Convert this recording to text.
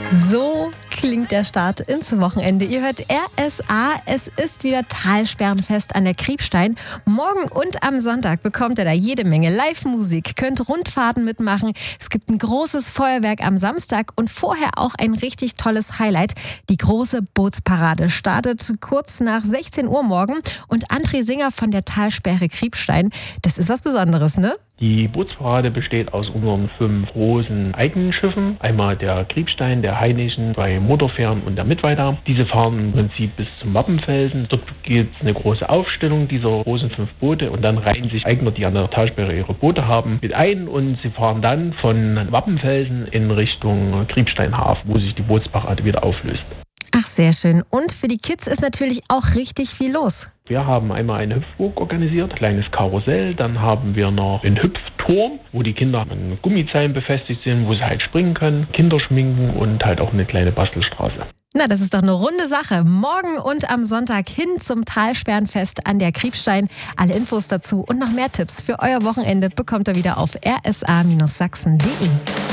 So klingt der Start ins Wochenende. Ihr hört RSA, es ist wieder Talsperrenfest an der Kriebstein. Morgen und am Sonntag bekommt ihr da jede Menge Live-Musik, könnt Rundfahrten mitmachen. Es gibt ein großes Feuerwerk am Samstag und vorher auch ein richtig tolles Highlight. Die große Bootsparade startet kurz nach 16 Uhr morgen. Und André Singer von der Talsperre Kriebstein, das ist was Besonderes, ne? Die Bootsparade besteht aus unseren 5 großen eigenen Schiffen. Einmal der Kriebstein, der Hainischen, 2 Motorfähren und der Mittweiter. Diese fahren im Prinzip bis zum Wappenfelsen. Dort gibt es eine große Aufstellung dieser großen 5 Boote und dann reihen sich Eigner, die an der Talsperre ihre Boote haben, mit ein und sie fahren dann von Wappenfelsen in Richtung Kriebsteinhafen, wo sich die Bootsparade wieder auflöst. Ach, sehr schön. Und für die Kids ist natürlich auch richtig viel los. Wir haben einmal eine Hüpfburg organisiert, ein kleines Karussell. Dann haben wir noch einen Hüpfturm, wo die Kinder an Gummizeilen befestigt sind, wo sie halt springen können, Kinder schminken und halt auch eine kleine Bastelstraße. Na, das ist doch eine runde Sache. Morgen und am Sonntag hin zum Talsperrenfest an der Kriebstein. Alle Infos dazu und noch mehr Tipps für euer Wochenende bekommt ihr wieder auf rsa-sachsen.de.